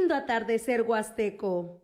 Lindo atardecer huasteco.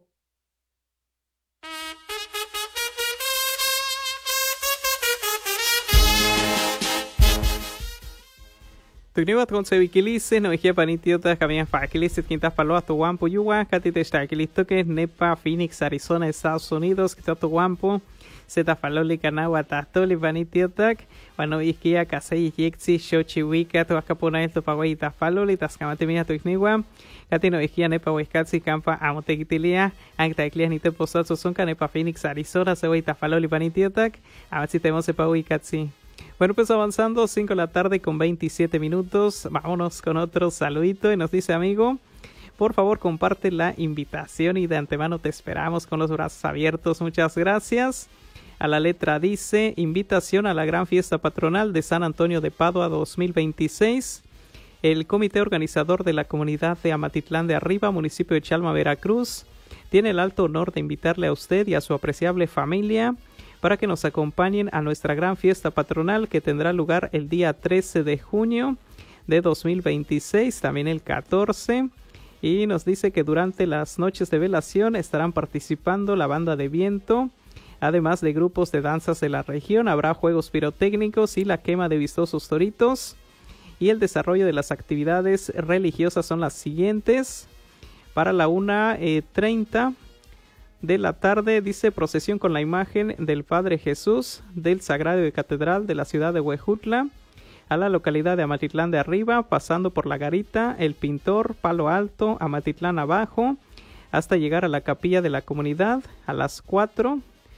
Tugniwat con sevikilice, no hija panitiota, camina fakilice, quintas paloas, tu guampo, yuwa, catite estakilisto que nepa, Phoenix, Arizona, Estados Unidos, que está tu guampo, zeta faloli, canagua, tastoli, panitiota, bueno, isquia, casei, yexi, xochiwika, tu acapona, esto paguaita, faloli, tascamate, mía, tu igniwa, catino, isquia, nepa, huescatsi, campa, amotequitilia, anctaclias, ni te posatso, son canepa, Phoenix, Arizona, ceguaita, faloli, panitiota, a ver si tenemos sepa, huicatsi. Bueno, pues avanzando, 5 de la tarde con 27 minutos. Vámonos con otro saludito y nos dice, amigo, por favor comparte la invitación y de antemano te esperamos con los brazos abiertos. Muchas gracias. A la letra dice, invitación a la gran fiesta patronal de San Antonio de Padua 2026. El comité organizador de la comunidad de Amatitlán de Arriba, municipio de Chalma, Veracruz, tiene el alto honor de invitarle a usted y a su apreciable familia para que nos acompañen a nuestra gran fiesta patronal que tendrá lugar el día 13 de junio de 2026, también el 14. Y nos dice que durante las noches de velación estarán participando la banda de viento, además de grupos de danzas de la región. Habrá juegos pirotécnicos y la quema de vistosos toritos. Y el desarrollo de las actividades religiosas son las siguientes. Para la 1:30 de la tarde, dice, procesión con la imagen del Padre Jesús del Sagrario de Catedral de la ciudad de Huejutla a la localidad de Amatitlán de Arriba, pasando por La Garita, El Pintor, Palo Alto, Amatitlán Abajo, hasta llegar a la capilla de la comunidad a las 4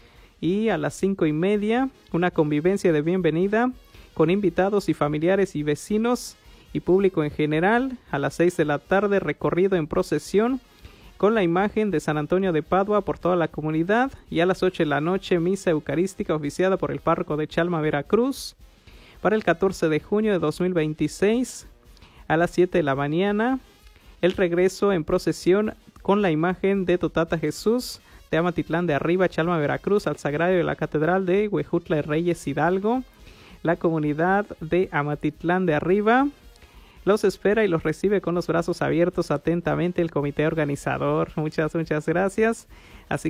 y a las 5:30, una convivencia de bienvenida con invitados y familiares y vecinos y público en general. A las 6 de la tarde, recorrido en procesión con la imagen de San Antonio de Padua por toda la comunidad, y a las 8 de la noche misa eucarística oficiada por el párroco de Chalma, Veracruz. Para el 14 de junio de 2026, a las 7 de la mañana, el regreso en procesión con la imagen de Totata Jesús de Amatitlán de Arriba, Chalma, Veracruz, al Sagrario de la Catedral de Huejutla de Reyes Hidalgo. La comunidad de Amatitlán de Arriba los espera y los recibe con los brazos abiertos atentamente el comité organizador. Muchas gracias. Así